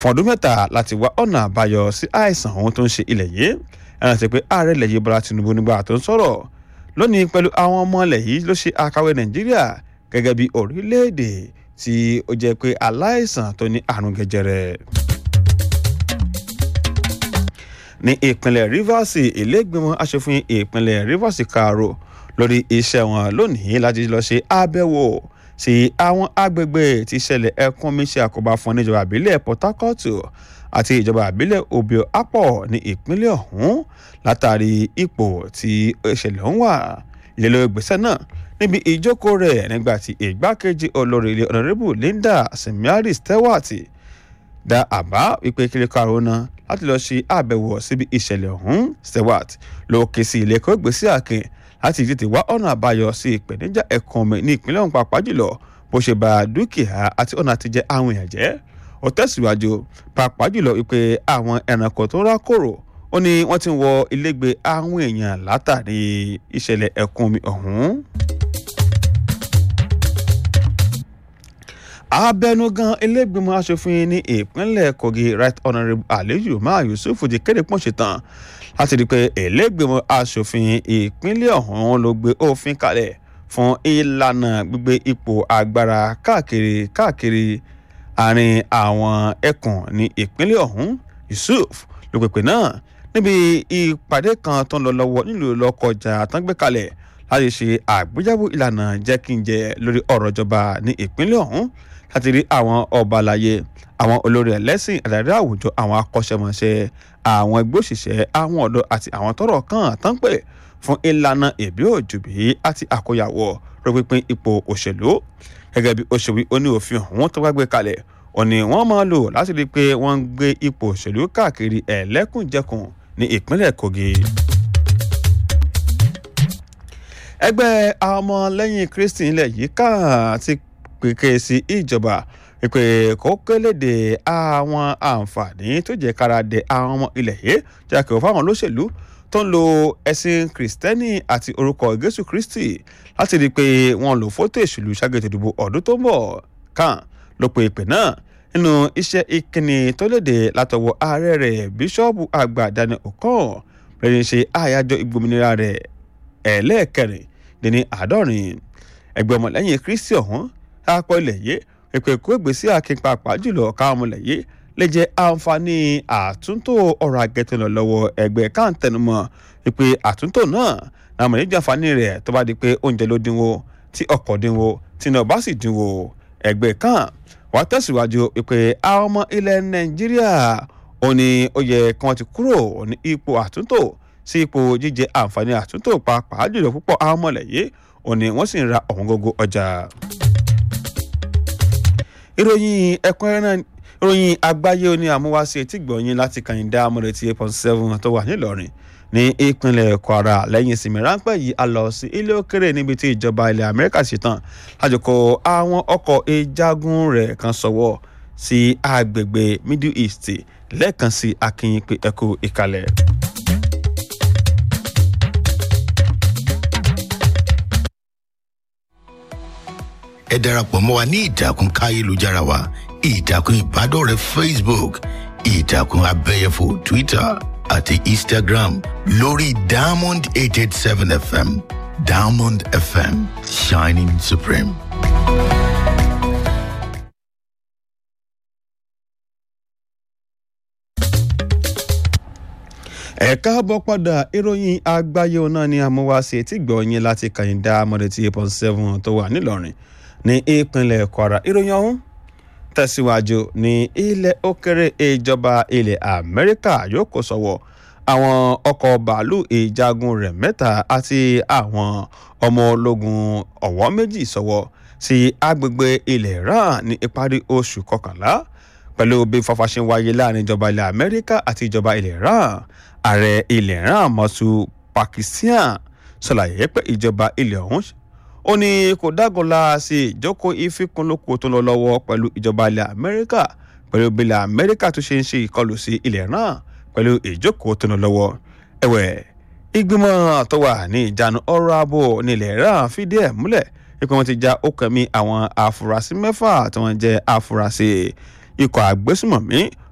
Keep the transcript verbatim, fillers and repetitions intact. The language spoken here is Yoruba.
fún ọdún mẹ́ta láti wá ọ̀nà àbáyọ sí àìsàn ohun tó ń ṣe ilẹ̀ yìí ẹ̀rọ ti pé ààrẹ ilẹ̀ yìí Bọ́lá Tinubu nígbà tó ń sọ̀rọ̀ lónìí pẹ̀lú àwọn ọmọ ilẹ̀ yìí ló ṣe àkàwé Nàìjíríà gẹ́gẹ́ bí orílẹ̀-èdè tí ó jẹ́ pé aláìsàn tó ní àrùn jẹjẹrẹ. ní ìpínlẹ̀ Rivers ilé-ìgbìmọ̀ aṣòfin ìpínlẹ̀ Rivers kàrò lórí iṣẹ́ wọn lónìí láti lọ ṣe àbẹ̀wò sí àwọn agbègbè tí ìṣẹ̀lẹ̀ ẹ̀kún mi ṣe àkóbá fún níjọba àbílẹ̀ Port Harcourt àti ìjọba àbílẹ̀ Obio Apo ní ìpínlẹ̀ ọ̀hún látàrí ipò tí ìṣẹ̀lẹ̀ ń wà ìlélo ìgbésẹ̀ náà níbi ìjókòó rẹ̀ nígbà tí ìgbákejì olórí ilé Honourable Linda Simiari Stewart dá àbá wípé kílẹ̀ karùn-ún láti lọ ṣe àbẹ̀wò síbi ìṣẹ̀lẹ̀ ọ̀hún. Stewart ló ké sí ilé ẹ̀kọ́ ìgbésẹ̀ àkìn láti tètè wá ọ̀nà àbáyọ sí ìpèníjà ẹ̀kún omi ní ìpínlẹ̀ ọ̀hún pàápàá jùlọ bó ṣe ba dúkìá àti ọ̀nà àtijẹ́ àwọn èèyàn jẹ́. Ó tẹ̀síwájú pàápàá jùlọ wípé àwọn ẹranko tó ń rákòrò ó ní wọ́n ti ń wọ ilégbè àwọn èèyàn látàrí ìṣẹ̀lẹ̀ ẹ̀kún omi ọ̀hún. Abẹnugan ilé-ìgbìmọ̀ aṣòfin ní ìpínlẹ̀ Kogi Right Honourable Aliyu Umar Yusuf ti kéde pọ́n ṣetán láti rí i pé ilé-ìgbìmọ̀ aṣòfin ìpínlẹ̀ ọ̀hún ló gbé òfin kalẹ̀ fún ìlànà gbígbé ipò agbára káàkiri káàkiri àárín àwọn ẹkùn ní ìpínlẹ̀ ọ̀hún. Yusuf ló pèpè náà níbi ìpàdé kan tó ń lọ lọ́wọ́ nílùú Lọ́kọjà tán gbé kalẹ̀ láti ṣe àgbéjáwò ìlànà jẹ́ kí n jẹ lórí ọ̀rọ̀ ìjọba ní ìpínlẹ̀ ọ̀hún láti rí àwọn ọba àlàyé àwọn olórí ẹlẹ́sìn àdáyé àwùjọ àwọn akọ́ṣẹ́mọṣẹ́ àwọn ẹgbẹ́ òṣìṣẹ́ àwọn ọ̀dọ́ àti àwọn tọ́rọ̀ kàn tán pè fún ìlànà ìbí òjòbí àti àkóyawọ̀ rọpinpin ipò òṣèlú gẹ́gẹ́ bí òṣèwí oní òfin ọ̀hún tó wá gbé kalẹ̀ òní wọ́n máa lò láti rí i pé wọ́n ń gbé ipò òṣèlú káàkiri ẹ̀lẹ́kùnjẹkùn ní ìpínlẹ̀ Kogi. ẹgbẹ́ àwọn ọmọlẹ́yìn Kristi ilẹ̀ yìí kà ti pèké sí ìjọba pé kó kéléde àwọn àǹfààní tó jẹ́ kára dé àwọn ọmọ ilẹ̀ yìí jẹ́ kí wọ́n fáwọn olóṣèlú tó ń lo ẹ̀sìn Kristẹni àti orúkọ Jésù Kristi láti rí i pé wọ́n lò fótó ìṣèlú ṣàgẹ́tò ìdìbò ọdún tó ń bọ̀ kàn ló pe ìpè náà nínú iṣẹ́ ìkíni tó léde látọwọ́ ààrẹ rẹ̀ bíṣọ́ọ̀bù àgbà Daniel Okon rẹ̀ ṣe àyájọ́ ìgbòmìnira rẹ̀ ẹlẹ́ẹ̀kẹrin dín ní àádọ́rin. ẹgbẹ́ ọmọlẹ́yìn Kristi ọ̀hún àpọ̀ ilẹ̀ yìí pèpè kó ìgbésí àkínpapà jùlọ káwọn ọmọlẹ̀ yìí lè jẹ́ àǹfààní àtúntò ọrọ̀ agẹ́tẹ̀ lọ lọ́wọ́ ẹgbẹ́ káńtẹnumọ́ wípé àtúntò náà làwọn ènìyàn àǹfààní rẹ̀ tó bá di pé oúnjẹ ló dínwó tí ọkọ̀ dínwó tí iná bá sì dínwó. ẹgbẹ́ kan wàá tẹ̀síwájú wípé àwọn ọmọ ilẹ̀ Nàìjíríà ó ní ó yẹ kí wọ́n ti kúrò ní ipò àtúntò sí ipò jíjẹ àǹfààní àtúntò pàápàá jùlọ púpọ̀ àwọn ọmọlẹ̀ yìí ó ní wọ́n sì ń ra ọ̀wọ́n gógó ọjà. ìròyìn ẹ̀kúnrẹ́rẹ́ náà ìròyìn àgbáyé ó ní àmúwáṣe tí gbọ̀nyìn láti Kàyìndé amúrètí eight point seven tó wà nílọrin ní ìpínlẹ̀ Kwara. lẹ́yìn ìsinmi ráńpẹ́ yìí a lọ sí ilé òkèrè níbi tí ìjọba ilẹ̀ Amẹ́ríkà ṣetán láti kó àwọn ọkọ̀ ìjagun rẹ̀ kan sọ́wọ́ sí agbègbè Middle East lẹ́ẹ̀kan sí akínyìn pé ẹkú ìkàlẹ̀. ẹ darapọ̀ mọ́ wa ní ìtàkùn káyélujára wa ìtàkùn ìbádọ́rẹ̀ẹ́ Facebook ìtàkùn abẹ́yẹfò Twitter àti Instagram lórí Diamond eight eight seven F M Diamond F M Shining Supreme. ẹ káàbọ̀ padà ìròyìn àgbáyé náà ni àmúwáṣe tí gbọ̀nyìn láti Kàyìndé amúrètí eight point seven tó wà nílọrin ní ìpínlẹ̀ Kwara. ìròyìn ọ̀hún tẹ̀síwájú ní ilẹ̀ òkèrè ìjọba ilẹ̀ Amẹ́ríkà yóò kó sọ́wọ́ àwọn ọkọ̀ bàálù ìjagun rẹ̀ mẹ́ta àti àwọn ọmọ ológun ọ̀wọ́ méjì sọ́wọ́ sí agbègbè ilẹ̀ Iran ní ìparí oṣù kọkànlá pẹ̀lú bí fàfàṣẹ wáyé láàrin ìjọba ilẹ̀ Amẹ́ríkà àti ìjọba ilẹ̀ Iran. ààrẹ ilẹ̀ Iran Masoud Pezeshkian ṣàlàyé pé ìjọba ilẹ̀ ọ̀hún ó ní kò dágunlá sí ìjókòó ìfikùnlukùn tó ń lọ lọ́wọ́ pẹ̀lú ìjọba ilẹ̀ Amẹ́ríkà pẹ̀lú bí ilẹ̀ Amẹ́ríkà tó ṣe ń ṣe ìkọlù sí ilẹ̀ Iran pẹ̀lú ìjókòó tó ń lọ lọ́wọ́. ẹ̀wẹ̀ ìgbìmọ̀ tó wà ní ìjánu ọ̀rọ̀ ààbò ní ilẹ̀ Iran fìdí ẹ̀ múlẹ̀ pé wọ́n ti já okùn ẹ̀mí àwọn afurasí mẹ́fà tí wọ́n jẹ́ afurasí ikọ̀ àgbésùmọ̀mí